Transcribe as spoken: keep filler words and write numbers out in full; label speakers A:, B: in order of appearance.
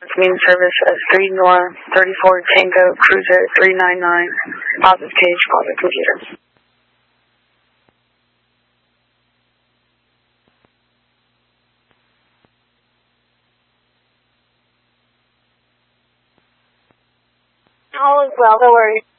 A: Main service as three Nor thirty-four Tango Cruiser three nine nine. Positive cage, positive computer.
B: All is well, don't worry.